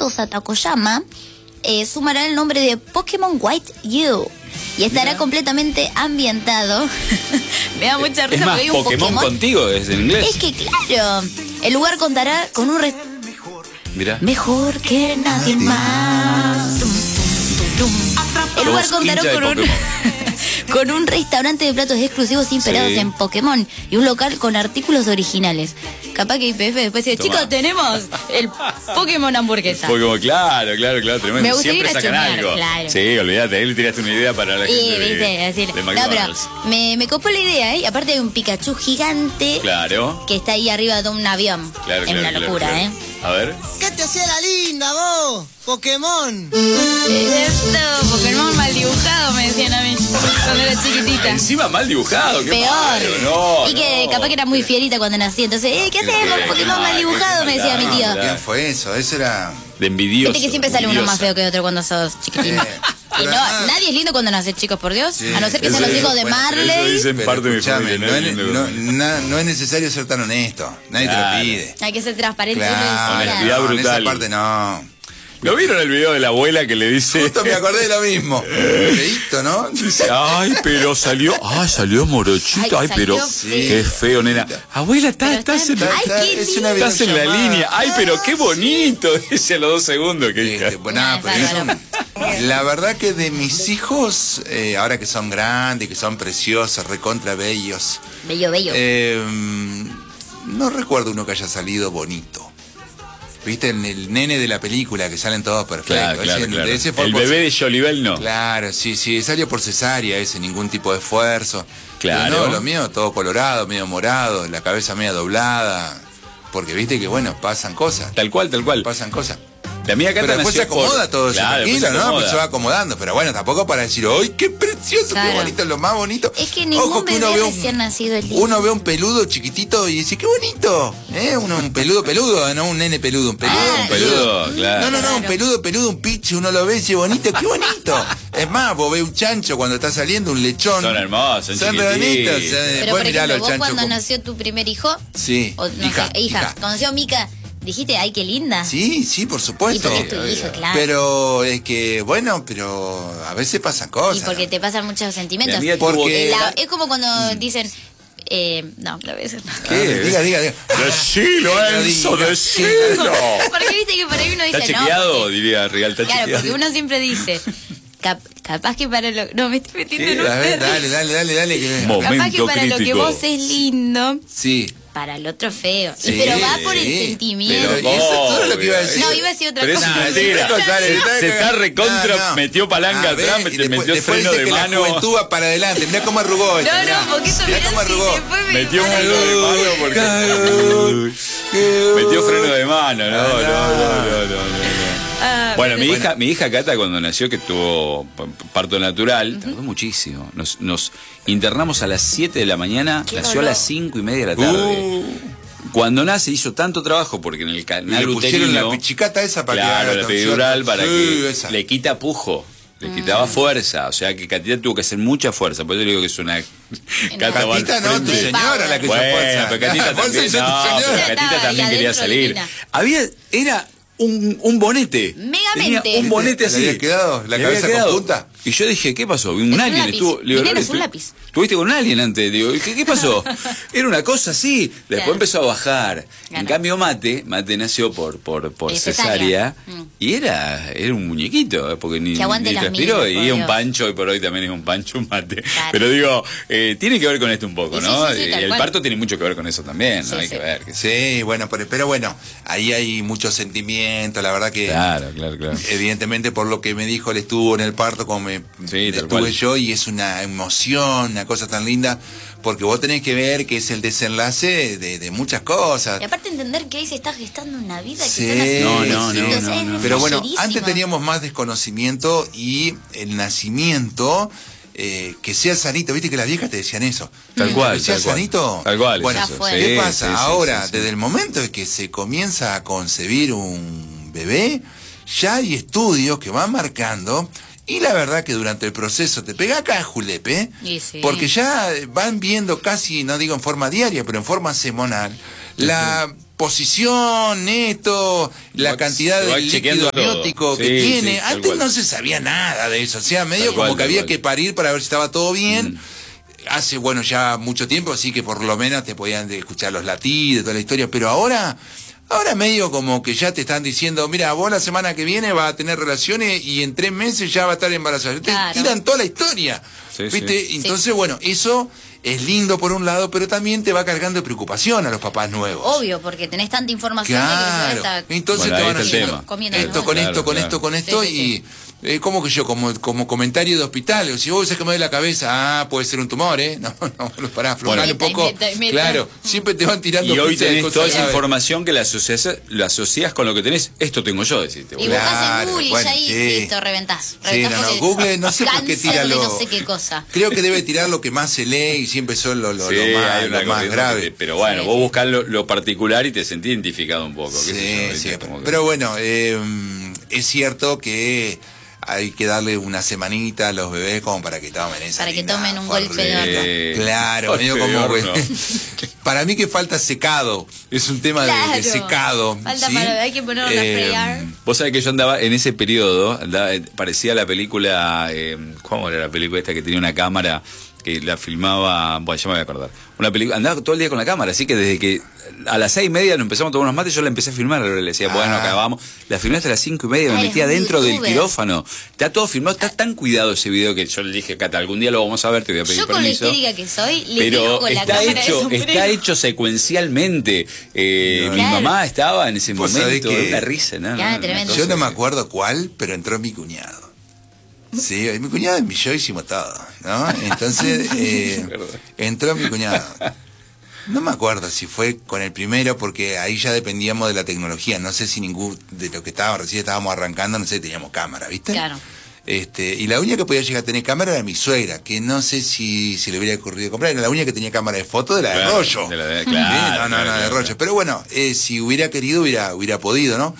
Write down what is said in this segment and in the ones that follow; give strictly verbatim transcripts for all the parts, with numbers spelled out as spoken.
Tosa Takoyama eh, sumará el nombre de Pokémon White You y estará Mira. completamente ambientado. Me da mucha risa es más, porque hay un Pokémon, Pokémon contigo es en inglés. Es que claro, el lugar contará con un re... Mirá. mejor que nadie más. Tum, tum, tum, tum. El lugar contará con un con un restaurante de platos exclusivos inspirados sí. en Pokémon y un local con artículos originales. Capaz que I P F después dice, chicos, tenemos el Pokémon hamburguesa. Pokémon, claro, claro, claro, tremendo. Me gustaría siempre sacan chumear, algo. Claro. Sí, olvídate, él tiraste una idea para la gente sí, de, viste, así, de no, McDonald's. pero me, me copó la idea, ¿eh? Y aparte hay un Pikachu gigante claro. que está ahí arriba de un avión. Claro, es claro, una locura, claro, ¿eh? A ver. ¿Qué te hacía la linda, vos? Pokémon. Esto, Pokémon mal dibujado, me decían a mí cuando era chiquitita. Encima mal dibujado, qué peor. malo, no, y que no. capaz que era muy fierita cuando nací. Entonces, eh, ¿qué hacemos? Pokémon mal dibujado, me decía mi tío. ¿Quién fue eso? Eso era... De envidioso. Viste que siempre sale uno más feo que otro cuando sos chiquitino. Eh, y no, nada. nadie es lindo cuando nace, chicos, por Dios. Sí, a no ser que sean eso los es, hijos de bueno, Marley. Eso dicen parte de mi familia. no, es, No, no, na- no es necesario ser tan honesto. Nadie Claro. te lo pide. Hay que ser transparente. Claro, Honestidad no, en brutal. esa parte no. ¿Lo vieron el video de la abuela que le dice? Justo me acordé de lo mismo. Feíto, ¿no? Dice, ay, pero salió, ay, salió morochito, ay, Ay, pero salió qué feo, nena. Abuela, está, Pero estás en está- la, Ay, Está- qué es una lindo. estás en la videollamada. línea. Ay, pero qué bonito, dice a los dos segundos que Este, bueno, Ah, pero es bárbaro. un- la verdad que de mis hijos, eh, ahora que son grandes, que son preciosos, recontra bellos, Bello, bello. eh, no recuerdo uno que haya salido bonito. ¿Viste? El, el nene de la película que salen todos perfectos. Claro, claro, Ese- claro. ese fue El por- bebé de Jolibel no. Claro, sí, sí, salió por cesárea ese, ningún tipo de esfuerzo. Claro. Pero no, lo mío todo colorado, medio morado, la cabeza media doblada. Porque viste que, bueno, pasan cosas. Tal cual, tal cual. Pasan cosas. La mía Cata Pero después se nació por- acomoda todo eso, Claro, después tranquilo, se ¿no? acomoda. Pues se va acomodando. Pero bueno, tampoco para decir, ¡ay, qué precioso, Claro. qué bonito, lo más bonito! Es que ningún que bebé ve un- recién nacido es lindo. Uno ve un peludo chiquitito y dice, ¡qué bonito! ¿Eh? Uno, un peludo peludo, no un nene peludo, un peludo. Ah, un Un peludo, claro. No, no, no, un Claro. peludo, peludo, un piche, uno lo ve y dice, bonito, qué bonito. Es más, vos ves un chancho cuando está saliendo, un lechón. Son hermosos, Son chiquititos. bonitos. Pero Después por mirá ejemplo, los vos chanchos. cuando como- nació tu primer hijo, Sí, o no hija, sé, hija, hija. conoció a Mica, dijiste, ay, qué linda. Sí, sí, por supuesto. Y porque es tu hijo, claro. Pero es que, bueno, pero a veces pasan cosas. Y porque te pasan muchos sentimientos. La mía Porque- tuvo- Eh, la- es como cuando dicen, eh, no, la voy a decir no. ¿Qué? Diga, diga, diga. Decilo, Enzo, diga. decilo. Porque viste que por ahí uno dice, ¿Está no. chequeado? porque- Diría Real, está Claro, chequeado. porque uno siempre dice, cap- capaz que para lo... No, me estoy metiendo Sí, en un a ver, terreno. dale, dale, dale, dale. Que... Mo- Capaz que Momento para lo que crítico. vos es lindo, Sí. para el otro feo. Y Sí, pero va por el pero sentimiento. Pero y eso es todo lo que iba a decir. No, iba a decir otra Pero es cosa. una mentira. No, dale, Se, dale, se dale. está recontra, No, no. metió palanca A ver, atrás, y te después- metió después freno dice de que mano. La juventud va para adelante. Mirá cómo arrugó esto. No, mirá. no, porque eso Mirá mirá cómo si arrugó. después me Metió un para- freno de mano porque... Metió freno de mano, no, no, no, no, no, no. Ah, Bueno, mi pero- hija, mi hija Cata cuando nació, que tuvo p- parto natural, tardó muchísimo. Nos, nos internamos a las siete de la mañana, Qué nació dolor. a las cinco y media de la tarde. Uh. Cuando nace hizo tanto trabajo porque en el Y canal le pusieron uterino, la pichicata esa para que claro, haga la torsión. epidural para Sí, que esa. le quita pujo. Le quitaba fuerza, o sea que Catita tuvo que hacer mucha fuerza, por eso le digo que es una Cata va al Catita no, tu frente. señora la que hizo Bueno, fuerza. pero Catita Vos también, sos tu no, señora. pero Ya Catita estaba también ahí quería adentro, salir. divina. Había, era un, un bonete. Megamente. Tenía un bonete ¿Le así. había quedado la Le cabeza había con quedado. punta? Y yo dije, ¿qué pasó? Un Es un alien lápiz. estuvo. le digo, Mi nena Lore, es un ¿tú- lápiz. ¿Estuviste con un alien antes? Digo, ¿qué, qué pasó? Era una cosa así. Después Claro. empezó a bajar. En Claro. cambio, Mate, Mate nació por, por, por Eh, cesárea. cesárea. Mm. Y era, era un muñequito, eh, porque ni, Que aguante ni las transpiró. minas, por Y es un Dios. pancho, y por hoy también es un pancho, un Mate. Claro. Pero digo, eh, tiene que ver con esto un poco, Sí, ¿no? sí, sí, sí, Y tal el cual. parto tiene mucho que ver con eso también, ¿no? Sí, Hay sí. que ver. que- Sí, bueno, pero, pero bueno, ahí hay mucho sentimiento, la verdad que... Claro, claro, claro. Evidentemente por lo que me dijo, él estuvo en el parto como me Sí, tal estuve cual. yo, y es una emoción, una cosa tan linda, porque vos tenés que ver que es el desenlace de, de muchas cosas. Y aparte entender que ahí se está gestando una vida, que Sí, están haciendo No, no, besitos, no, es no, no. Pero bueno, flasherísimo. antes teníamos más desconocimiento, y el nacimiento, eh, que sea sanito, viste que las viejas te decían eso. Tal Que cual, sea tal cual. sanito. Tal cual, Bueno, es eso. ¿qué Sí, pasa? sí, sí, Ahora, sí, sí. desde el momento en que se comienza a concebir un bebé, ya hay estudios que van marcando. Y la verdad que durante el proceso te pega acá, Julepe, Y sí. porque ya van viendo casi, no digo en forma diaria, pero en forma semanal, la posición, esto, la Va- cantidad se va de líquido chequeando todo. amniótico que Sí, tiene. sí, tal Antes cual. no se sabía nada de eso, o sea, medio Tal como cual, que tal había cual. que parir para ver si estaba todo bien. Mm. Hace, bueno, ya mucho tiempo, así que por lo menos te podían escuchar los latidos, toda la historia, pero ahora... Ahora medio como que ya te están diciendo, mira, vos la semana que viene vas a tener relaciones y en tres meses ya va a estar embarazada. Te Claro. tiran toda la historia. Sí, ¿Viste? sí. Entonces, bueno, eso es lindo por un lado, pero también te va cargando de preocupación a los papás nuevos. Obvio, porque tenés tanta información que Claro. querés saber. Entonces Bueno, te ahí van a está el hacer tema. Comiendo esto de con Claro, esto, con claro. esto, con esto Sí, sí, y eh, como que yo, como, como comentario de hospital, si vos sabés que me duele la cabeza, ah, puede ser un tumor, ¿eh? No, no, no pará, aflojale un Meta, poco. meta, meta. Claro, siempre te van tirando Y hoy pistas de tenés cosas toda esa graves. información que la asocias, la asocias con lo que tenés. Esto tengo yo, deciste. Y boludo. buscas en Claro, Google y bueno, ya ahí sí. listo, reventás. Sí, Reventás no, no, porque Google no sé por qué cáncer tira de lo... no sé qué cosa. Creo que debe tirar lo que más se lee y siempre son lo, lo, Sí, lo más, hay una lo más corriente grave. que- pero bueno, Sí, vos sí. buscás lo, lo particular y te sentís identificado un poco. qué sé yo, Sí, ¿viste? sí, Como que- pero bueno, eh, es cierto que hay que darle una semanita a los bebés como para que tomen esa Para que linda tomen un farre. golpe de horno. Eh, Claro, golpe medio de como horno. que- para mí que falta secado, es un tema de- de, Claro. secado. Falta ¿sí? para- hay que ponerlo a Eh, freír. Vos sabés que yo andaba en ese periodo, andaba, eh, parecía la película, eh, ¿cómo era la película esta que tenía una cámara que la filmaba? Bueno, ya me voy a acordar. Una película, andaba todo el día con la cámara, así que desde que a las seis y media nos empezamos a tomar unos mates, yo la empecé a filmar, le decía, Ah. bueno, acabamos. La filmé hasta las cinco y media, me Ah, metía eres un dentro del youtuber. quirófano. Está todo filmado, está tan cuidado ese video que yo le dije, Cata, algún día lo vamos a ver, te voy a pedir Yo con la permiso. histérica que soy, le Pero digo con la está cámara de hecho, sombrero. está hecho secuencialmente. Eh, No, mi claro. mamá estaba en ese Vos sabés momento, que- era una risa, ¿no? Ya, Una tremendo. cosa Yo no me que- acuerdo cuál, pero entró mi cuñado. Sí, mi cuñado es mi yo hicimos todo, ¿no? Entonces, eh, entró mi cuñado. No me acuerdo si fue con el primero, porque ahí ya dependíamos de la tecnología. No sé si ningún de lo que estábamos, recién estábamos arrancando, no sé si teníamos cámara, ¿viste? Claro. Este, y la única que podía llegar a tener cámara era mi suegra, que no sé si, si le hubiera ocurrido comprar, era la única que tenía cámara de foto de la Claro, de rollo. de la de- Sí, claro, no, no, claro, no, de claro. rollo. Pero bueno, eh, si hubiera querido, hubiera, hubiera podido, ¿no?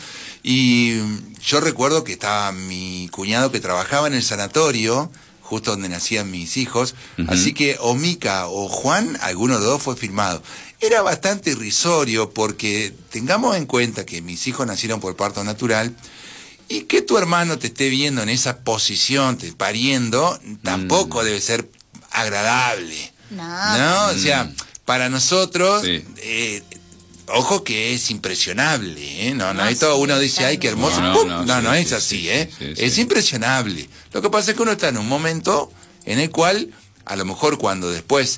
Y mm, yo recuerdo que estaba mi cuñado que trabajaba en el sanatorio, justo donde nacían mis hijos, Ujú. así que o Mica o Juan, alguno de los dos fue filmado. Era bastante irrisorio porque tengamos en cuenta que mis hijos nacieron por parto natural y que tu hermano te esté viendo en esa posición, te pariendo, tampoco debe ser agradable. No. ¿No? O sea, para nosotros, Sí. eh, ojo que es impresionable, ¿eh? No, no, No, esto sí, uno dice, ay, qué hermoso. No, no, ¡Pum! no, No, sí, no, es sí, así, sí, ¿eh? sí, Es sí. impresionable. Lo que pasa es que uno está en un momento en el cual, a lo mejor cuando después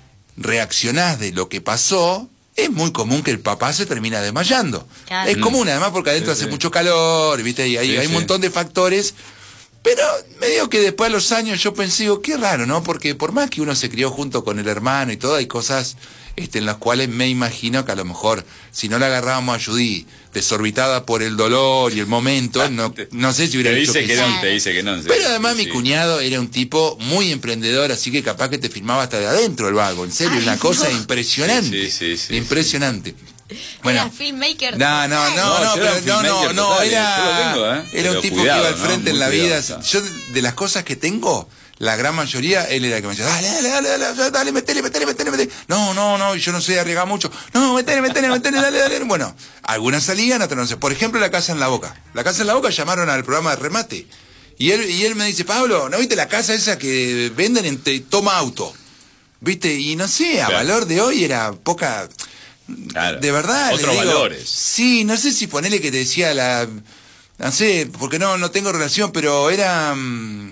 reaccionás de lo que pasó, es muy común que el papá se termina desmayando. Claro. Es común, además, porque adentro Sí, hace sí. mucho calor, ¿viste? Y hay, Sí, hay un sí. montón de factores. Pero medio que después de los años yo pensé, digo, qué raro, ¿no? Porque por más que uno se crió junto con el hermano y todo, hay cosas este, en las cuales me imagino que a lo mejor si no la agarrábamos a Judy desorbitada por el dolor y el momento, no, no sé si hubiera Te dicho dice que sí. no, te dice que no. sí, Pero además sí, mi cuñado era un tipo muy emprendedor, así que capaz que te filmaba hasta de adentro el vago, en serio, Ay, una cosa no. impresionante. Sí, sí, sí, sí, impresionante. Era filmmaker. No, no, no, No, no, yo era pero un no, no, filmmaker no, total, era, yo lo tengo, ¿eh? era un Pero tipo cuidado, que iba al ¿no? frente en Muy la vida. cuidado, Yo, de las cosas que tengo, la gran mayoría, él era el que me decía, dale, dale, dale, dale, dale, dale, metele, metele, metele, metele. No, no, no, y yo no sé arriesgar mucho. No, metele, metele, metele, dale, dale. Bueno, algunas salían, otras no sé. Por ejemplo, La Casa en la Boca. La Casa en la Boca llamaron al programa de remate. Y él, y él me dice, Pablo, ¿no viste la casa esa que venden en te- Toma Auto? ¿Viste? Y no sé, a Claro. valor de hoy era poca... Claro. De verdad. le Otros digo, valores. Sí, no sé si ponele que te decía la... No sé, porque no, no tengo relación, pero era... mm,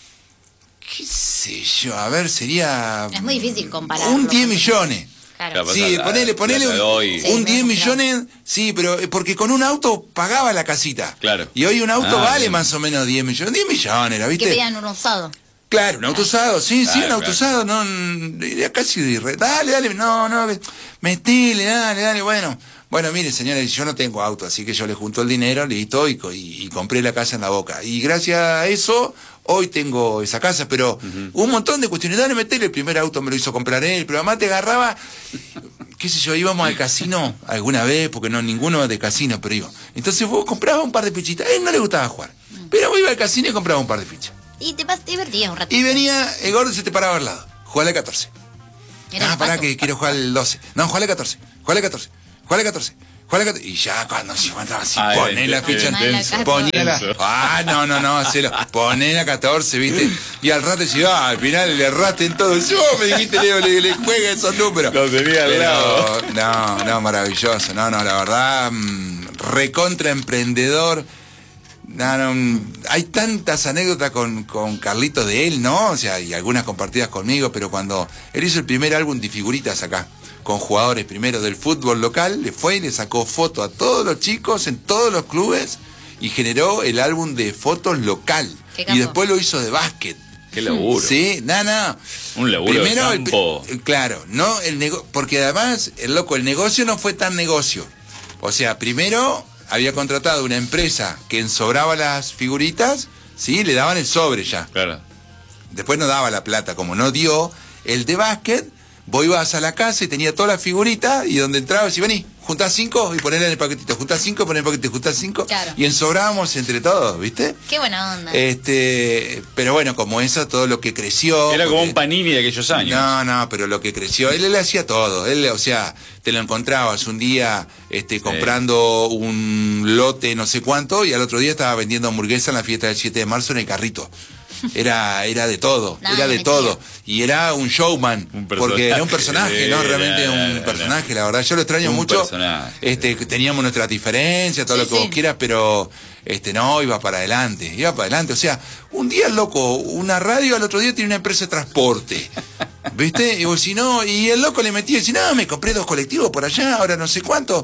¿Qué sé yo? A ver, sería... Es muy difícil compararlo. Un diez millones. Claro. Claro. Sí, la- ponele, ponele la de un, hoy. Sí, un no, diez claro. millones, sí, pero eh, porque con un auto pagaba la casita. Claro. Y hoy un auto Ah, vale bien. más o menos diez millones. diez millones, ¿la Que viste? pedían un usado. Claro, un auto usado, sí, sí, Claro, un auto claro. usado, no, mm, era casi de re- dale, dale, no, no, metele, dale, dale, bueno. Bueno, mire, señores, yo no tengo auto, así que yo le junto el dinero, listo, y, co- y, y compré la casa en la Boca. Y gracias a eso, hoy tengo esa casa, pero un montón de cuestiones, dale, metele, el primer auto me lo hizo comprar él, pero además te agarraba, qué sé yo, íbamos al casino alguna vez, porque no, ninguno de casino, pero iba. Entonces vos comprabas un par de fichitas, a él no le gustaba jugar, pero vos ibas al casino y comprabas un par de fichas. Y te, pas- te divertías un ratito. Y venía, el gordo se te paraba al lado. Jugale catorce. Era Ah, el pará pato. que quiero jugar el doce. No, jugale catorce. Jugale catorce. Jugale catorce. ¿Cuál es la y ya cuando se mandaba así, Ah, poné era la ficha, intenso. ponía la, ah, no, no, no, hacelo, poné la catorce, viste, y al rato decía, ah, al final le erraste en todo, yo me dijiste, Leo, le, le juega esos números. Lo tenía al Pero, lado. no, no, maravilloso, no, no, la verdad, mmm, recontra emprendedor. No, no, hay tantas anécdotas con, con Carlitos de él, ¿no? O sea, y algunas compartidas conmigo, pero cuando él hizo el primer álbum de figuritas acá, con jugadores primero del fútbol local, le fue y le sacó foto a todos los chicos en todos los clubes y generó el álbum de fotos local. Y después lo hizo de básquet. Qué laburo. Sí, nada, nada. Un laburo primero, de campo. El, claro, no el nego porque además, el loco, el negocio no fue tan negocio. O sea, primero había contratado una empresa que ensobraba las figuritas, sí, le daban el sobre ya. Claro. Después no daba la plata, como no dio el de básquet, vos ibas a la casa y tenía todas las figuritas y donde entrabas y vení, juntás cinco y ponela en el paquetito, juntás cinco, poner el paquetito, juntás cinco, claro. Y ensobrábamos entre todos, ¿viste? Qué buena onda. Este, pero bueno, como eso, todo lo que creció. Era porque, como un Panini de aquellos años. No, no, pero lo que creció, él, él hacía todo. Él, o sea, te lo encontrabas un día este, sí. comprando un lote no sé cuánto y al otro día estaba vendiendo hamburguesa en la fiesta del siete de marzo en el carrito. Era, era de todo, no, era de metía. todo. Y era un showman, un porque era un personaje, ¿no? Realmente era, un personaje, la verdad. Yo lo extraño un mucho. Personaje. Este, teníamos nuestras diferencias, todo sí, lo que sí. vos quieras, pero este no, iba para adelante, iba para adelante. O sea, un día loco, una radio, al otro día tiene una empresa de transporte. ¿Viste? Y vos si no, y el loco le metía y decía, no, me compré dos colectivos por allá, ahora no sé cuánto.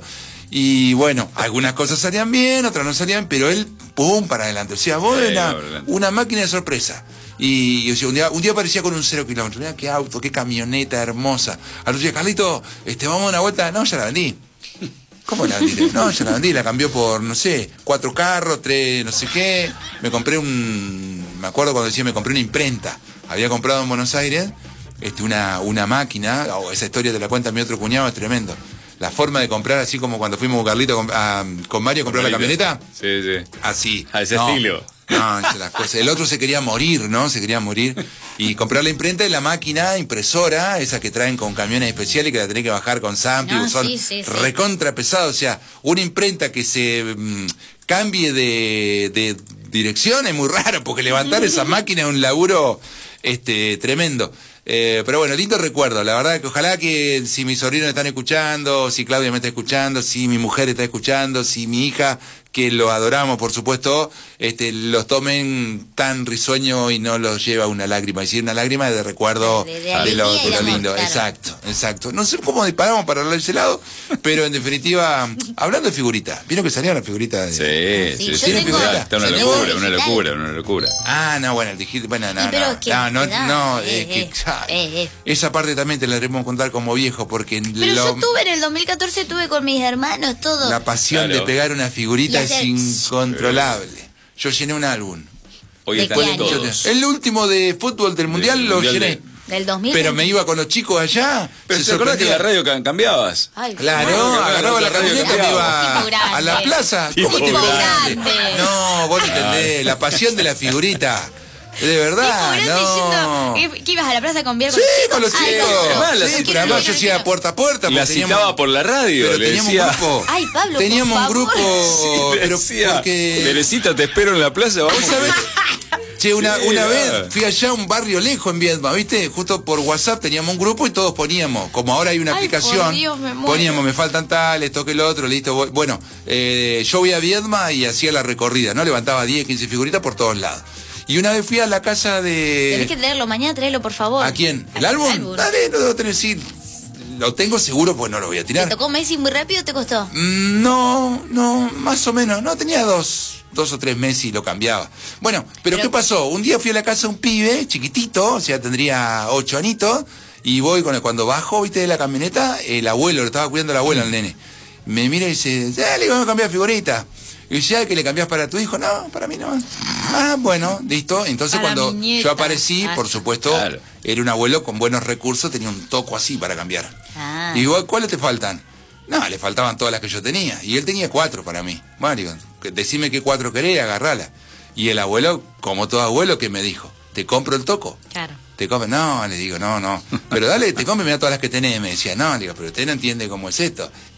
Y bueno, algunas cosas salían bien, otras no salían, pero él, pum, para adelante. O sea, vos sí, era una máquina de sorpresa. Y, y o sea, un día, un día aparecía con un cero kilómetro. Mirá qué auto, qué camioneta hermosa. Al otro día, Carlito, este, vamos a una vuelta. No, ya la vendí. ¿Cómo la vendí? No, ya la vendí, la cambió por, no sé, cuatro carros, tres, no sé qué. Me compré un, me acuerdo cuando decía, me compré una imprenta. Había comprado en Buenos Aires este, una, una máquina, oh, esa historia te la cuenta mi otro cuñado, es tremendo. La forma de comprar, así como cuando fuimos con Carlito, con, a, con Mario a comprar la camioneta. Sí, sí. Así. A ese no, estilo. No, las cosas. El otro se quería morir, ¿no? Se quería morir. Y comprar la imprenta y la máquina impresora, esa que traen con camiones especiales que la tenés que bajar con Zampi, no, son sí, sí, sí. recontra pesado. O sea, una imprenta que se mmm, cambie de, de dirección es muy raro, porque levantar esa máquina es un laburo este, tremendo. Eh, pero bueno, lindo recuerdo, la verdad que ojalá que si mis sobrinos están escuchando, si Claudia me está escuchando, si mi mujer está escuchando, si mi hija, que lo adoramos por supuesto, este, los tomen tan risueño y no los lleva una lágrima, es decir, una lágrima de recuerdo de, de, de, de lo, de lo lindo, claro. exacto, exacto. No sé cómo disparamos para hablar de ese lado, pero en definitiva, hablando de figuritas, ¿vieron que salían las figuritas? De... Sí, sí, sí. ¿Tienen figuritas? Está una locura, una locura, una locura. Ah, no, bueno, dijiste, bueno, no, no, no, no, no, no, es que... Eh, eh. Esa parte también te la debemos contar como viejo, porque... Pero lo, yo tuve en el dos mil catorce, tuve con mis hermanos, todo. La pasión claro. de pegar una figurita es incontrolable. Yo llené un álbum. Hoy están todos. El último de fútbol del Mundial del lo mundial llené. De... Del dos mil. Pero me iba con los chicos allá. Pero se acordás que en la radio cambiabas. Ay, claro, no, agarraba la camioneta y me iba a la plaza. Tipo ¿Cómo te grande. No, vos no entendés. La pasión de la figurita. De verdad, no. Diciendo, ¿que ibas a la plaza a conviar con sí, los chicos? Con los chicos. Ay, no, sí, pero además yo hacía puerta a puerta. La citaba teníamos, por la radio. Pero le teníamos decía, un grupo. Ay, Pablo, teníamos por un grupo. Sí, pero decía, porque... Teresita, te espero en la plaza. Vamos. ¿Sabés? Che, una, sí, una no. vez fui allá a un barrio lejos en Viedma, ¿viste? Justo por WhatsApp teníamos un grupo y todos poníamos. Como ahora hay una Ay, aplicación, por Dios, me poníamos, me faltan tales, toque el otro, listo. Voy. Bueno, eh, yo voy a Viedma y hacía la recorrida, ¿no? Levantaba diez, quince figuritas por todos lados. Y una vez fui a la casa de... Tenés que traerlo mañana, traerlo por favor. ¿A quién? ¿El álbum? álbum? Dale, no debo tener, sí. Lo tengo seguro, pues no lo voy a tirar. ¿Te tocó Messi muy rápido o te costó? Mm, no, no, más o menos. No, tenía dos, dos o tres meses y lo cambiaba. Bueno, pero, pero ¿qué pasó? Un día fui a la casa de un pibe, chiquitito, o sea, tendría ocho anitos, y voy con el, cuando bajo, viste, de la camioneta, el abuelo, lo estaba cuidando el abuelo, el nene. Me mira y dice, dale, vamos a cambiar figurita. Y dice, ¿que le cambiás para tu hijo? No, para mí no. Ah, bueno, listo. Entonces para cuando yo aparecí, ah, por supuesto, claro. Era un abuelo con buenos recursos, tenía un toco así para cambiar. Ah. Y digo, ¿cuáles te faltan? No, le faltaban todas las que yo tenía. Y él tenía cuatro para mí. Bueno, digo, decime qué cuatro querés, agarrala. Y el abuelo, como todo abuelo, ¿qué me dijo? ¿Te compro el toco? Claro. ¿Te compro? No, le digo, no, no. Pero dale, te compro y mirá todas las que tenés. Me decía, no, le digo, pero usted no entiende cómo es esto.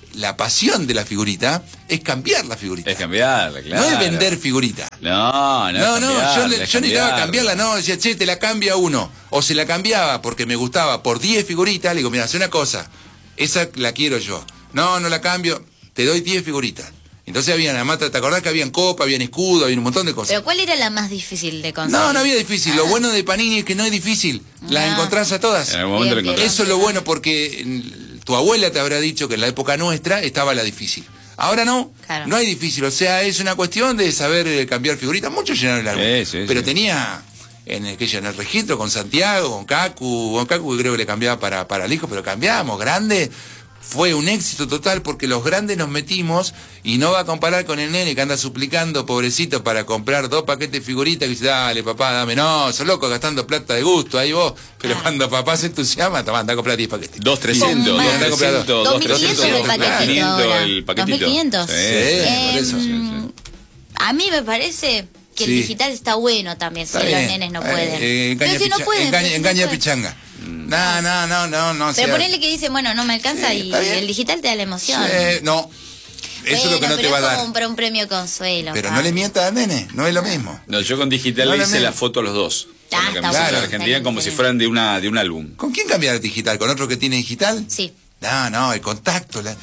la pasión de la figurita es cambiar la figurita. Es cambiarla, claro. No es vender figurita. No, no, No, no, cambiarla, yo, le, yo necesitaba cambiarla. cambiarla, no, decía, che, te la cambia uno. O se la cambiaba porque me gustaba por diez figuritas, le digo, mira, hace una cosa, esa la quiero yo. No, no la cambio, te doy diez figuritas. Entonces habían, además, ¿te acordás que habían copa, habían escudo, había un montón de cosas? ¿Pero cuál era la más difícil de conseguir? No, no había difícil. Lo bueno de Panini es que no es difícil. Las Ah. encontrás a todas. En algún momento Bien, lo encontrás. Eso es lo bueno porque mm, tu abuela te habrá dicho que en la época nuestra estaba la difícil. Ahora no, Claro. no hay difícil. O sea, es una cuestión de saber eh, cambiar figuritas. Muchos llenaron el álbum. Sí, sí, pero sí. tenía en el, que en el registro con Santiago, con Cacu, con Cacu que creo que le cambiaba para, para el hijo, pero cambiábamos, grande. Fue un éxito total porque los grandes nos metimos y no va a comparar con el nene que anda suplicando, pobrecito, para comprar dos paquetes de figuritas que dice, dale papá, dame, no, sos loco gastando plata de gusto, ahí vos, pero Claro. cuando papá se entusiasma, toma, anda a comprar diez paquetes. Dos trescientos, Con dos más. trescientos, dos dos mil trescientos, quinientos el paquetito quinientos ahora. el paquetito. dos mil quinientos. Sí, Sí, por eso. sí, sí. A mí me parece que Sí. el digital está bueno también, si Está los bien. nenes no Eh, pueden. eh, engaña pero si no picha- pueden. engaña, pero si no engaña pueden. pichanga. No, no, no, no, no. Pero sea- ponele que dice, bueno, no me alcanza Sí, y está bien. el digital te da la emoción. Eh, no, eso es lo que Bueno, no te pero va a es dar. como para un premio consuelo. Pero pa. no le mientas al nene, no es lo mismo. No, yo con digital No le le hice me- la foto a los dos. Ah, Con la está camiseta bueno, de Argentina está como bien, si está fueran de una de un álbum. ¿Con quién cambiar el digital? ¿Con otro que tiene digital? Sí. No, no, el contacto. La...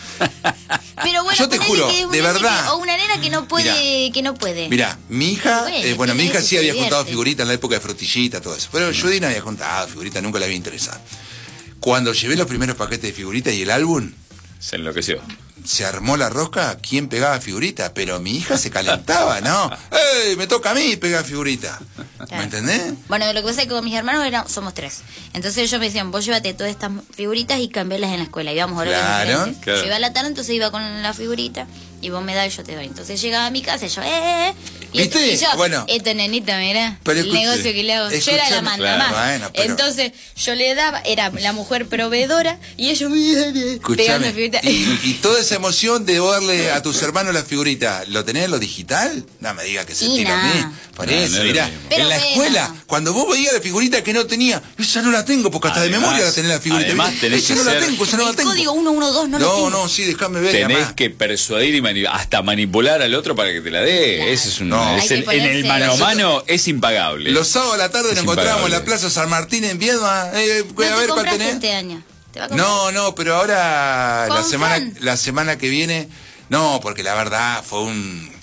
Pero bueno, Yo te ponele juro, que un de nene verdad. que- o una nena que no puede, que no puede. Mira, mi hija, Bueno, eh, bueno, mi tiene hija eso, sí se había divierte. juntado figuritas en la época de frutillita, todo eso. Pero Judy no había juntado figuritas, nunca le había interesado. Cuando llevé los primeros paquetes de figuritas y el álbum, Se enloqueció. se armó la rosca, ¿quién pegaba figurita? Pero mi hija se calentaba, ¿no? ¡Ey, me toca a mí pegar figurita! Claro. ¿Me entendés? Bueno, lo que pasa es que con mis hermanos era- somos tres. Entonces ellos me decían, vos llévate todas estas figuritas y cambialas en la escuela. Íbamos a horarios Claro, diferentes. claro. Yo iba a la tarde, entonces iba con la figurita y vos me das y yo te doy. Entonces llegaba a mi casa y yo, eh, eh. Y, ¿Viste? este- y yo, Bueno. este nenito, mira, Pero el escuche- negocio que le hago. Yo era la escuchame, manda claro, más. bueno, pero- Entonces yo le daba, era la mujer proveedora y ellos me pegando Escuchame, figuritas. y, y toda esa emoción de darle a tus hermanos la figurita, ¿lo tenés en lo digital? No me digas que se Y tira a no. mí. Por No, eso, no es lo mirá, mismo. Pero en la bueno. escuela, cuando vos veías la figurita que no tenía, esa no la tengo, porque hasta Además- de memoria la tenés la figurita. además tenés esa que no la ser- tengo, esa no la El tengo. código ciento doce no lo no, tengo. no, sí, déjame ver. Tenés además. que persuadir y mani- hasta manipular al otro para que te la dé. Claro. Ese es un, No. es Hay que el- en el ponerse- mano a mano es impagable. Los sábados a la tarde Es nos encontrábamos en la impagable. Plaza San Martín en Viedma. Eh, ¿No a te ver cuál compraste tenés. este año? ¿Te va a comprar? No, no, pero ahora la ¿Con semana, Fran? la semana que viene, no, porque la verdad fue un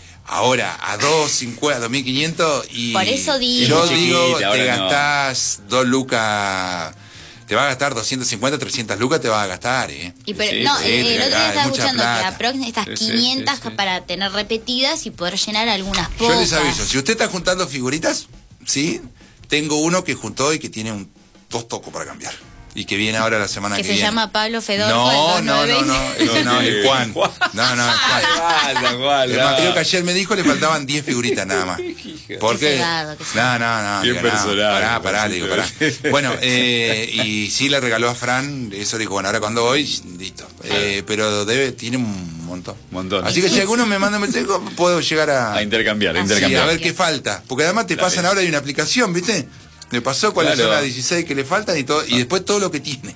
ahora a dos cincuenta, dos mil quinientos y Por eso digo. yo Es muy digo, chiquita, te ahora no. gastás dos lucas, te va a gastar doscientos cincuenta, trescientas lucas te va a gastar, eh. Y pero, Sí, no, sí, eh, el otro día hay estaba mucha escuchando que plata. la Prox estas Sí, sí, quinientas sí, sí. para tener repetidas y poder llenar algunas pocas. Yo les aviso, si usted está juntando figuritas, ¿sí? Tengo uno que juntó y que tiene un dos tocos para cambiar. Y que viene ahora la semana Que que, se viene. llama Pablo Fedor. No, no, no, no, ese no, el Juan. No, no, el Juan. Guarda, guarda. Es más, creo que ayer me dijo le faltaban diez figuritas nada más. ¿Por Qué qué? cegado, qué No, cegado. no, no. Bien digo, no, personal, Pará, pará, me le digo, pará. parece. Bueno, eh, y sí le regaló a Fran, eso dijo, bueno, ahora cuando voy, listo. Eh, pero debe, tiene un montón. Montón. Así que si alguno me manda un mensaje, puedo llegar a, A intercambiar, a Así, sí, intercambiar. a ver qué falta. Porque además te Claro. pasan ahora, hay una aplicación, ¿viste? Me pasó cuáles Claro. son las dieciséis que le faltan y todo, y después todo lo que tiene.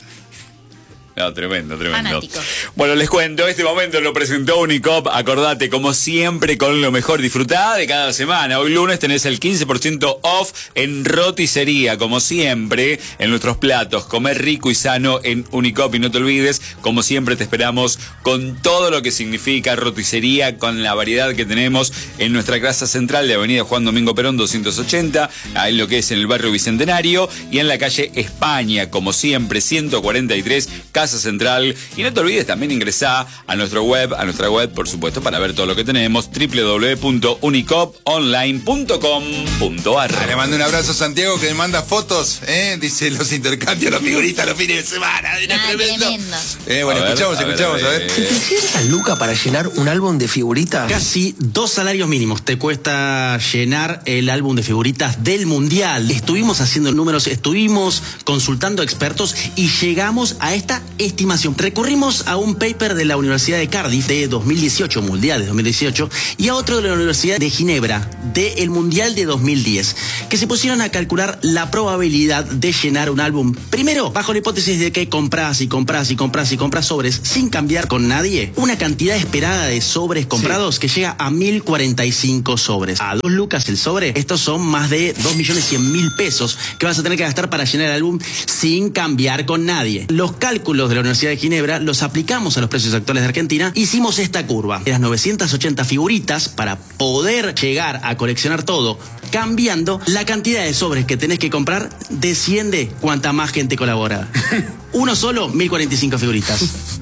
No, tremendo, tremendo. Fanático. Bueno, les cuento, este momento lo presentó Unicop. Acordate, como siempre, con lo mejor. Disfrutá de cada semana. Hoy lunes tenés el quince por ciento off en roticería, como siempre, en nuestros platos. Comer rico y sano en Unicop. Y no te olvides, como siempre, te esperamos con todo lo que significa roticería, con la variedad que tenemos en nuestra casa central de Avenida Juan Domingo Perón doscientos ochenta, ahí lo que es en el barrio Bicentenario, y en la calle España, como siempre, ciento cuarenta y tres, Casa Central. Y no te olvides también ingresar a nuestro web, a nuestra web, por supuesto, para ver todo lo que tenemos, doble u doble u doble u punto unicop online punto com punto a r. Le mando un abrazo a Santiago que me manda fotos, ¿eh? Dice los intercambios, los figuritas los fines de semana. Era Ah, tremendo. tremendo. Eh, bueno, A ver, escuchamos, a ver, escuchamos, a a ver. ver. ¿trescientas lucas para llenar un álbum de figuritas? Casi dos salarios mínimos te cuesta llenar el álbum de figuritas del Mundial. Estuvimos haciendo números, estuvimos consultando expertos y llegamos a esta estimación. Recurrimos a un paper de la Universidad de Cardiff de dos mil dieciocho, Mundial de dos mil dieciocho, y a otro de la Universidad de Ginebra del Mundial de dos mil diez, que se pusieron a calcular la probabilidad de llenar un álbum. Primero, bajo la hipótesis de que compras y compras y compras y compras sobres sin cambiar con nadie, una cantidad esperada de sobres comprados sí. que llega a mil cuarenta y cinco sobres. A dos lucas el sobre, estos son más de dos millones cien mil pesos que vas a tener que gastar para llenar el álbum sin cambiar con nadie. Los cálculos de la Universidad de Ginebra los aplicamos a los precios actuales de Argentina. Hicimos esta curva de las novecientas ochenta figuritas para poder llegar a coleccionar todo. Cambiando, la cantidad de sobres que tenés que comprar desciende cuanta más gente colabora. Uno solo, mil cuarenta y cinco figuritas.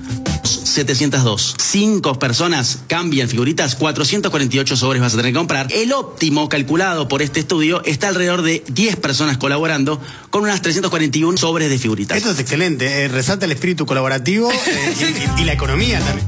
setecientos dos. Cinco personas cambian figuritas, cuatrocientos cuarenta y ocho sobres vas a tener que comprar. El óptimo calculado por este estudio está alrededor de diez personas colaborando con unas trescientos cuarenta y uno sobres de figuritas. Esto es excelente, eh, resalta el espíritu colaborativo eh, y, y, y la economía también.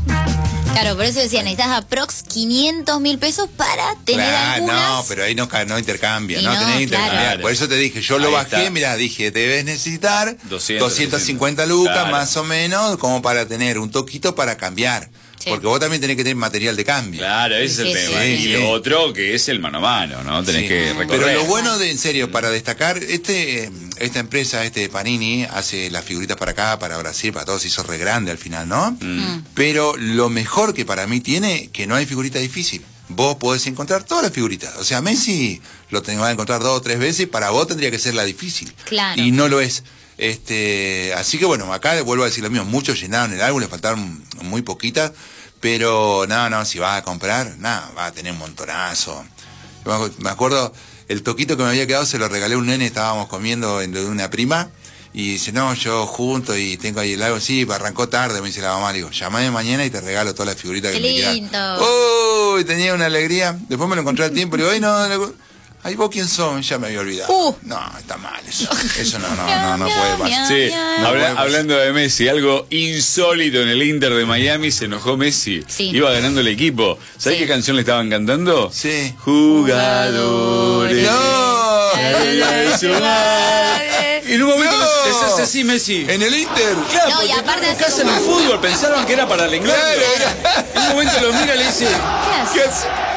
Claro, por eso decía, necesitas aprox quinientos mil pesos para tener claro, algunas... no, pero ahí no, no intercambia, no, no tenés que intercambiar. claro. Por eso te dije, yo Ahí lo bajé, está. mirá, dije, debes necesitar doscientos, doscientas cincuenta lucas claro. más o menos, como para tener un toquito para cambiar. Sí. Porque vos también tenés que tener material de cambio. Claro, ese Sí, es el sí, tema. sí, y sí. lo otro que es el mano a mano, ¿no? Tenés Sí. que recorrer. Pero lo bueno de, en serio, para destacar, este esta empresa, este Panini, hace las figuritas para acá, para Brasil, para todos, se hizo re grande al final, ¿no? Mm. Pero lo mejor que para mí tiene, que no hay figurita difícil. Vos podés encontrar todas las figuritas. O sea, Messi lo tenés que encontrar dos o tres veces, para vos tendría que ser la difícil. Claro. Y no lo es. Este, así que bueno, acá vuelvo a decir lo mismo, muchos llenaron el álbum, le faltaron muy poquitas, pero no, no, si vas a comprar, nada, vas a tener un montonazo. Yo me acuerdo, el toquito que me había quedado se lo regalé a un nene, estábamos comiendo en lo de una prima, y dice, no, yo junto y tengo ahí el álbum, sí, arrancó tarde, me dice la mamá, le digo, llamame mañana y te regalo todas las figuritas Qué que me quedan. lindo. Uy, tenía una alegría, después me lo encontré al tiempo, le digo, ay, no, no, ay, ¿vos quién son? Ya me había olvidado. Uh. No, está mal eso, eso no, no, no, no puede pasar. Sí, No habla- puede pasar. hablando de Messi, algo insólito en el Inter de Miami, se enojó Messi. Sí. Iba ganando el equipo. ¿Sabés Sí. qué canción le estaban cantando? Sí. Jugadores. ¡No! de su madre. Y en un momento No. les, les hace así Messi. En el Inter. Claro, No, y porque aparte en hace casa en como- el fútbol pensaron que era para el Claro, En un momento lo mira y le dice, ¿Qué ¿Qué haces? hace?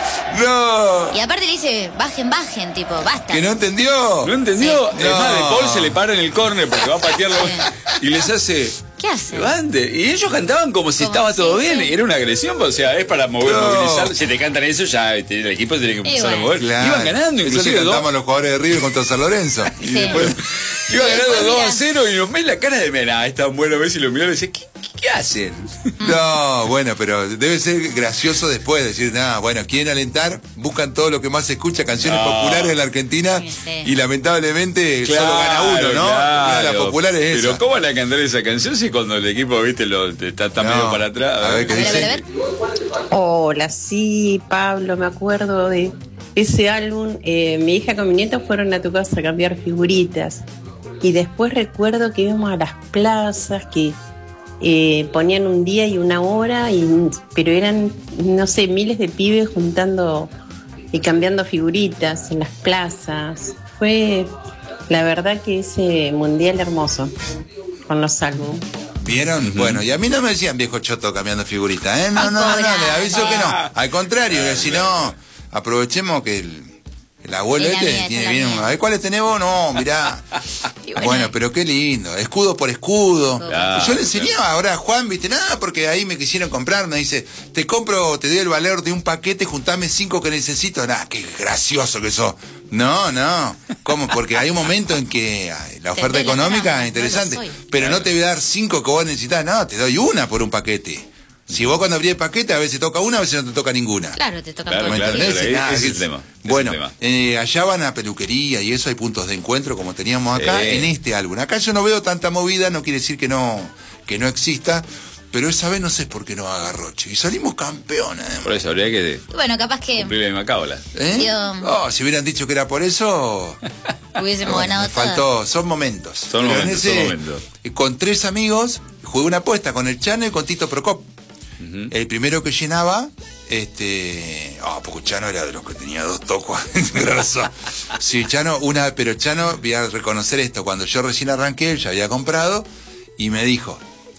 No. Y aparte le dice, bajen, bajen, tipo, basta. ¿Que no entendió? ¿no entendió? Sí. Es más, De No. Paul se le para en el córner porque va a patearlo y les hace... ¿Qué hace? Levante. Y ellos cantaban como si Como estaba si, todo sí. bien. Era una agresión, o sea, es para mover, No. movilizar. Si te cantan eso, ya este, el equipo tiene que empezar bueno. a mover. Claro. Iban ganando, Eso inclusive le dos. cantamos a los jugadores de River contra San Lorenzo. Y Sí. después iba Y ganando después dos mira. a cero y nos ven la cara de mira, es tan bueno Messi, lo miró y le dice, ¿qué, qué, qué hacen? No, bueno, pero debe ser gracioso después decir, nada, bueno, quieren alentar, buscan todo lo que más se escucha, canciones No. populares en la Argentina, Sí, sí. y lamentablemente solo gana uno, ¿no? Una de las claro. populares es Pero esa. ¿cómo van a cantar esa canción si cuando el equipo, viste, lo, está, está No. medio para atrás? A ver qué A ver, a ver, a dice. ver. Hola, sí, Pablo, me acuerdo de ese álbum. Eh, mi hija con mi nieta fueron a tu casa a cambiar figuritas. Y después recuerdo que íbamos a las plazas, que eh, ponían un día y una hora, y, pero eran, no sé, miles de pibes juntando y cambiando figuritas en las plazas. Fue, la verdad, que ese mundial hermoso con los álbumes. ¿Vieron? Bueno, y a mí no me decían viejo choto cambiando figuritas, ¿eh? No, no, no, no, le aviso que no. Al contrario, que si no, aprovechemos que el, el abuelo Es la este mía, tiene es la bien. mía. A ver, ¿cuáles tenés vos? No, mirá. Y bueno, Bueno, pero qué lindo, escudo por escudo. Claro, Yo le enseñaba ahora a Juan, viste, nada, porque ahí me quisieron comprar, me dice, te compro, te doy el valor de un paquete, juntame cinco que necesito. Nada, qué gracioso que sos. No, no, ¿cómo? Porque hay un momento en que ay, la Te oferta doy la económica gana, es interesante, no lo soy. pero no te voy a dar cinco que vos necesitas, no, te doy una por un paquete. Si vos cuando abrís el paquete a veces toca una, a veces no te toca ninguna. Claro, te toca Claro, todo. ¿Me claro, entendés? claro, Nada, ese es que- el tema, ese es Bueno, el tema. eh, allá van a peluquería y eso, hay puntos de encuentro como teníamos acá Sí. en este álbum. Acá yo no veo tanta movida, no quiere decir que no, que no exista, pero esa vez no sé por qué no agarró, che. Y salimos campeones. Por eso habría que Bueno, capaz que cumplir la misma cábala. ¿Eh? Dios. Oh, si hubieran dicho que era por eso, hubiésemos bueno, ganado me todas. faltó, son momentos. Son Pero en momentos, son momentos. y con tres amigos, jugué una apuesta con el Chano y con Tito Procop. El primero que llenaba, este. Ah, porque Chano era de los que tenía dos tocos grosos. Sí, Chano, una, pero Chano, voy a reconocer esto, cuando yo recién arranqué, él ya había comprado, y me dijo,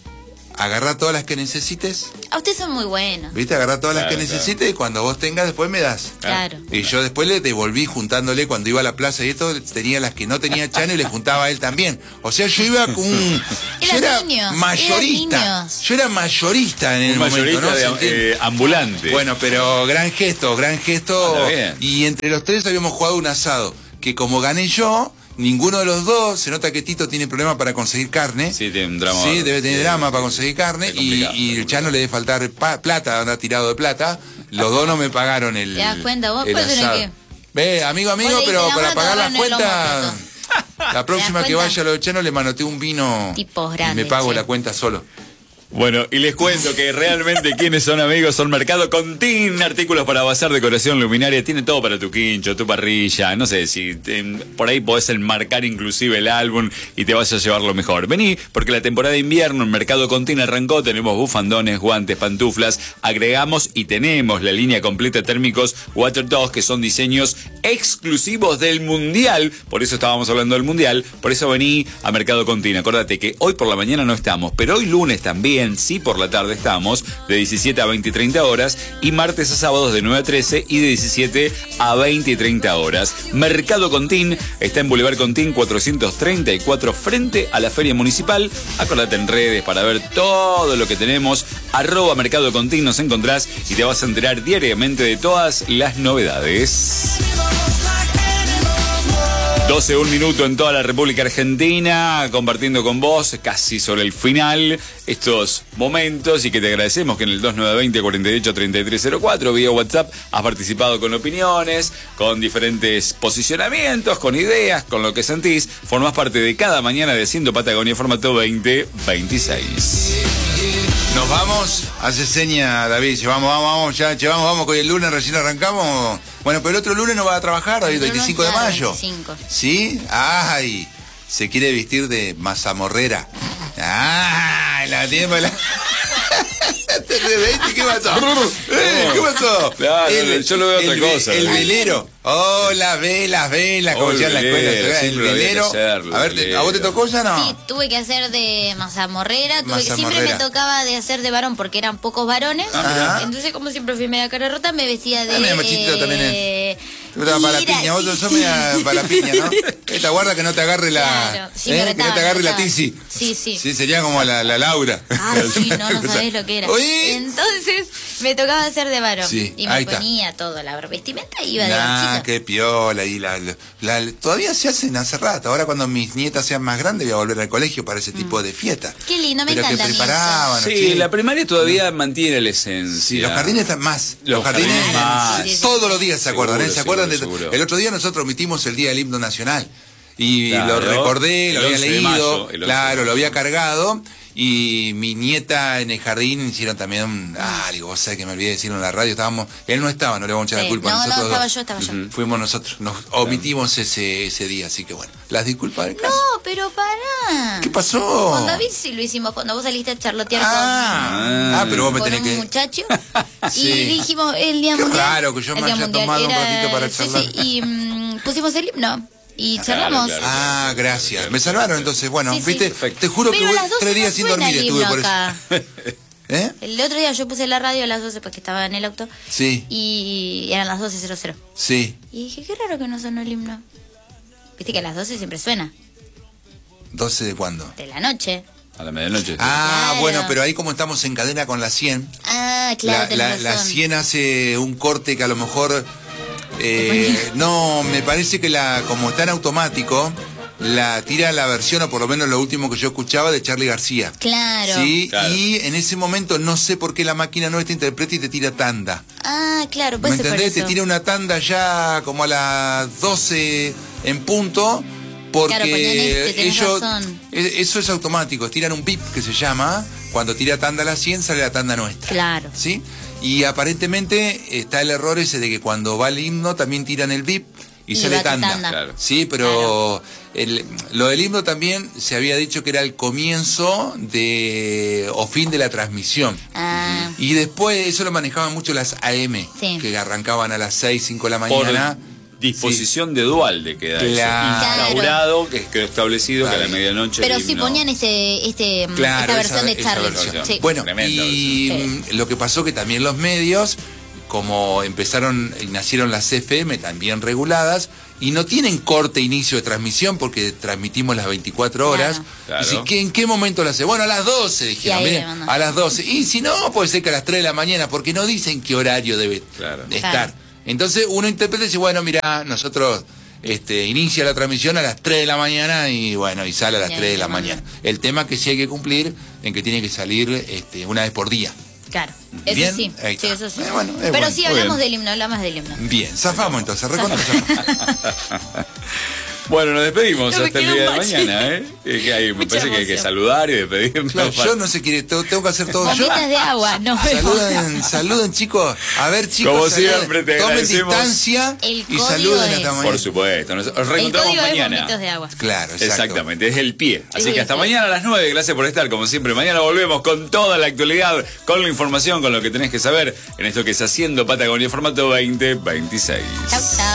agarrá todas las que necesites. A ustedes son muy buenos. ¿Viste? Agarrá todas Claro, las que claro. necesites y cuando vos tengas después me das. Claro. Y yo después le devolví juntándole cuando iba a la plaza y esto, tenía las que no tenía Chano y le juntaba a él también. O sea, yo iba con un... yo Eran era niños, mayorista. eran niños. Yo era mayorista en el Un momento, mayorista ¿no? de, ¿Se entiende? eh, ambulante. Bueno, pero gran gesto, gran gesto. Ah, está bien. Y entre los tres habíamos jugado un asado, que como gané yo, ninguno de los dos, se nota que Tito tiene problemas para conseguir carne. Sí, tiene un drama. Sí, debe tener Sí, drama sí, para sí. conseguir carne. Es Y, complicado, y es el Chano le debe faltar pa- plata, anda tirado de plata. Los dos no me pagaron el ¿Te das cuenta? Vos el pues tenés asado. que- Ve, amigo, amigo, Vos le pero diste la para mano, pagar las agarran el lomo, cuentas, Tito. la próxima das que cuenta? vaya a lo de Chano le manoté un vino Tipos y grandes, me pago che. la cuenta solo. Bueno, y les cuento que realmente quienes son amigos son Mercado Contín, artículos para bazar, decoración, luminaria, tiene todo para tu quincho, tu parrilla, no sé, si te- por ahí podés enmarcar inclusive el álbum y te vas a llevar lo mejor. Vení, porque la temporada de invierno en Mercado Contín arrancó, tenemos bufandones, guantes, pantuflas, agregamos y tenemos la línea completa de térmicos Water dos, que son diseños exclusivos del Mundial, por eso estábamos hablando del Mundial, por eso vení a Mercado Contín. Acordate que hoy por la mañana no estamos, pero hoy lunes también, sí por la tarde estamos, de diecisiete a veinte y treinta horas, y martes a sábados de nueve a trece y de diecisiete a veinte y treinta horas. Mercado Contín está en Boulevard Contín cuatrocientos treinta y cuatro, frente a la Feria Municipal. Acordate en redes para ver todo lo que tenemos. Arroba Mercado Contín nos encontrás y te vas a enterar diariamente de todas las novedades. doce, un minuto en toda la República Argentina, compartiendo con vos casi sobre el final estos momentos, y que te agradecemos que en el dos nueve dos cero, cuatro ocho, tres tres cero cuatro vía WhatsApp has participado con opiniones, con diferentes posicionamientos, con ideas, con lo que sentís. Formás parte de cada mañana de Haciendo Patagonia formato veinte veintiséis. Nos vamos, hace seña David, llevamos, vamos, vamos, ya, llevamos, vamos, que hoy el lunes recién arrancamos. Bueno, pero el otro lunes no va a trabajar, David, El lunes, veinticinco de claro, mayo. veinticinco. ¿Sí? Ay, se quiere vestir de mazamorrera. Ah, la tiempo la... ¿Qué pasó? Eh, ¿Qué pasó? Claro, El- yo lo veo otra el ve- cosa. El velero. Oh, las velas, velas, como Oh, decían en la el escuela. velero, El siempre lo había que velero. hacerlo, A ver, el te- ¿a vos te velero. tocó ya no? Sí, tuve que hacer de mazamorrera, tuve que, siempre Mazamorrera. me tocaba de hacer de varón porque eran pocos varones. Ajá. Entonces, como siempre fui media cara rota, me vestía de... Ah, media machito también eh, Tú estabas para la Mira, piña, vos sí, sos sí. media para la piña, ¿no? Esta guarda que no te agarre la... Claro, sí, me ¿eh? Que retaba, no te agarre me la retaba. tizi. Sí, sí. Sí, sería como la, la Laura. Ah, sí, no, no sabés lo que era. Oye. Entonces, me tocaba hacer de varón. Sí, y ahí me está. ponía todo, la vestimenta y iba de Nah, chica. qué piola. Y la, la- la- todavía se hacen hace rato. Ahora cuando mis nietas sean más grandes voy a volver al colegio para ese tipo de fiesta. Qué lindo, me Pero encanta a que mí preparaban. Sí, la primaria todavía mantiene la esencia. Sí, los jardines están más. Los jardines más. Sí, sí, sí. Todos los días se acuerdan, Seguro, ¿eh? ¿Se acuerdan seguro, de seguro. El otro día nosotros omitimos el día del himno nacional. Y Claro, lo recordé, lo el había once de leído, mayo, el once claro, de lo había cargado. Y mi nieta en el jardín hicieron también un... Ah, digo, vos sabés que me olvidé de decirlo en la radio. Estábamos... Él no estaba, no le vamos a echar Sí, la culpa. no, no, nosotros estaba dos. yo, estaba yo. Ujú. Fuimos nosotros, nos omitimos ese, ese día, así que bueno. Las disculpas del caso. No, pero pará. ¿Qué pasó? Con David sí lo hicimos, cuando vos saliste a charlotear Ah, ah, pero vos con, me con tenés un que... muchacho. Sí. Y dijimos el día Qué mundial. raro que yo el me día haya mundial tomado un era- ratito para sí, charlar. sí, y mm, pusimos el himno. Y Claro, charlamos. claro. Ah, gracias. Me salvaron entonces. Bueno, Sí, sí. viste, Perfecto. te juro Pero que a las doce tres días no sin suena dormir el estuve himno por eso. acá. ¿Eh? El otro día yo puse la radio a las doce porque estaba en el auto. Sí, Y eran las doce cero cero. sí. Y dije, qué raro que no sonó el himno. Viste que a las doce siempre suena. ¿doce de cuándo? De la noche. A la medianoche. Ah, Claro. bueno, pero ahí como estamos en cadena con la cien, Ah, claro, la, la, tenés la razón. cien hace un corte que a lo mejor... eh, no, me parece que la como está en automático, la tira la versión, o por lo menos lo último que yo escuchaba, de Charly García. Claro. Sí, Claro. y en ese momento no sé por qué la máquina no te interpreta y te tira tanda. Ah, claro, ¿Me puede ser por entendés? Te eso. tira una tanda ya como a las doce en punto, porque Claro, ponían este, tenés ellos, razón. e- eso es automático, tiran un pip que se llama, cuando tira tanda a la cien sale la tanda nuestra. Claro. ¿Sí? Y aparentemente está el error ese de que cuando va el himno también tiran el bip y, Y sale va tu tanda. tanda. Claro. Sí, pero el- lo del himno también se había dicho que era el comienzo de o fin de la transmisión. Ah, Y después eso lo manejaban mucho las A M, Sí. que arrancaban a las seis, cinco de la Por, mañana. disposición sí. de Dualde queda claro. eso. Instaurado, que quedó establecido claro. que a la medianoche. Pero sí ponían este, este, claro, esta versión esa, de Charlie. Versión. Sí. Bueno, Tremenda y versión. lo que pasó que también los medios, como empezaron y nacieron las F M también reguladas, y no tienen corte inicio de transmisión porque transmitimos las veinticuatro horas. Claro. Y si, ¿qué, ¿en qué momento lo hace? Bueno, a las doce, dijeron, miren, a las doce. Y si no, puede ser que a las tres de la mañana, porque no dicen qué horario debe claro. estar. Claro. Entonces uno interpreta y dice, bueno, mira, nosotros este, inicia la transmisión a las tres de la mañana y bueno, y sale a las tres de la mañana. El tema que sí hay que cumplir en que tiene que salir este, una vez por día. Claro, eso Bien, sí, sí, eso sí. Eh, bueno, eh, Pero bueno. sí hablamos del himno, hablamos del himno. Bien, zafamos entonces, recontra zafamos. Bueno, nos despedimos No, hasta el día de mañana, ¿eh? Que hay, me parece que hay que saludar y despedirnos. Claro, yo no sé qué, tengo, tengo que hacer todo yo. Bombitas de agua, no Saluden, saluden chicos. A ver, chicos, como saluden, siempre te tomen agradecemos. distancia El y código saluden es- hasta mañana. Por supuesto, nos El reencontramos código es mañana. bombitos de agua. Claro, exacto. Exactamente, es el pie. Así Sí, que hasta sí. mañana a las nueve. Gracias por estar, como siempre. Mañana volvemos con toda la actualidad, con la información, con lo que tenés que saber en esto que es Haciendo Patagonia, formato veinte veintiséis. Chau, chau.